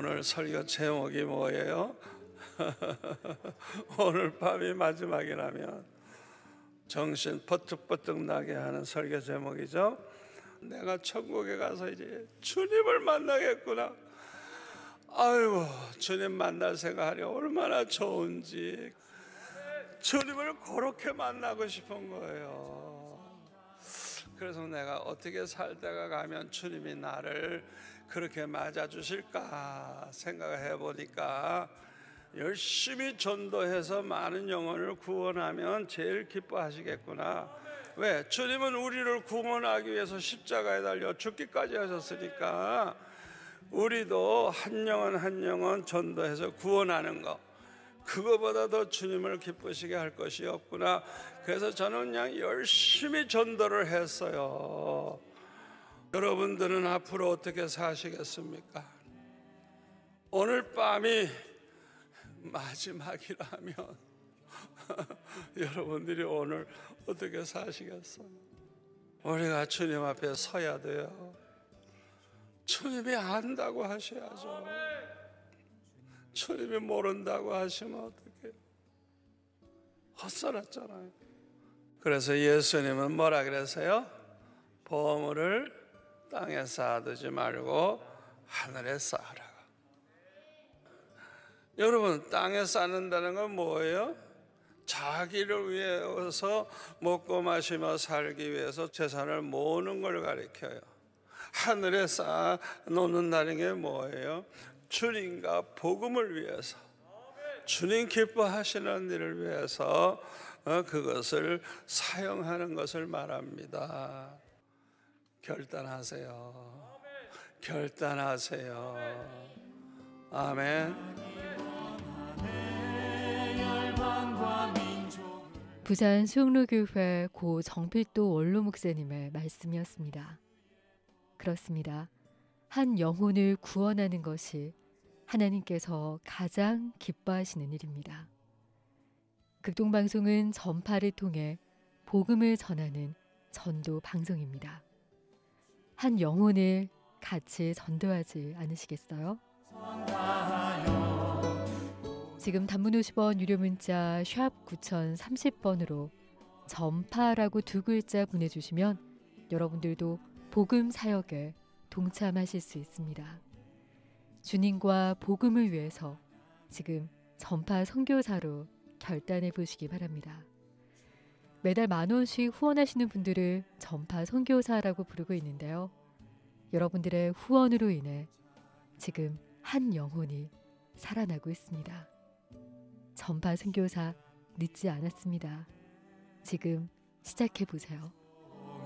오늘 설교 제목이 뭐예요? 오늘 밤이 마지막이라면 정신 버뜩버뜩 나게 하는 설교 제목이죠. 내가 천국에 가서 이제 주님을 만나겠구나. 아이고, 주님 만날 생각하니 얼마나 좋은지. 주님을 그렇게 만나고 싶은 거예요. 그래서 내가 어떻게 살다가 가면 주님이 나를 그렇게 맞아주실까 생각해 보니까, 열심히 전도해서 많은 영혼을 구원하면 제일 기뻐하시겠구나. 왜? 주님은 우리를 구원하기 위해서 십자가에 달려 죽기까지 하셨으니까 우리도 한 영혼 한 영혼 전도해서 구원하는 거, 그거보다 더 주님을 기쁘시게 할 것이 없구나. 그래서 저는 그냥 열심히 전도를 했어요. 여러분들은 앞으로 어떻게 사시겠습니까? 오늘 밤이 마지막이라면 여러분들이 오늘 어떻게 사시겠어요? 우리가 주님 앞에 서야 돼요. 주님이 안다고 하셔야죠. 주님이 모른다고 하시면 어떡해요? 헛살았잖아요. 그래서 예수님은 뭐라 그랬어요? 보물을 땅에 쌓아두지 말고 하늘에 쌓으라. 여러분, 땅에 쌓는다는 건 뭐예요? 자기를 위해서 먹고 마시며 살기 위해서 재산을 모으는 걸 가리켜요. 하늘에 쌓아 놓는다는 게 뭐예요? 주님과 복음을 위해서, 주님 기뻐하시는 일을 위해서 그것을 사용하는 것을 말합니다. 결단하세요. 결단하세요. 아멘. 부산 수영로교회 고 정필도 원로 목사님의 말씀이었습니다. 그렇습니다. 한 영혼을 구원하는 것이 하나님께서 가장 기뻐하시는 일입니다. 극동방송은 전파를 통해 복음을 전하는 전도 방송입니다. 한 영혼을 같이 전도하지 않으시겠어요? 지금 단문 50원 유료 문자 샵 9030번으로 전파라고 두 글자 보내주시면 여러분들도 복음 사역에 동참하실 수 있습니다. 주님과 복음을 위해서 지금 전파 선교사로 결단해 보시기 바랍니다. 매달 10,000원씩 후원하시는 분들을 전파 선교사라고 부르고 있는데요. 여러분들의 후원으로 인해 지금 한 영혼이 살아나고 있습니다. 전파 선교사 늦지 않았습니다. 지금 시작해 보세요.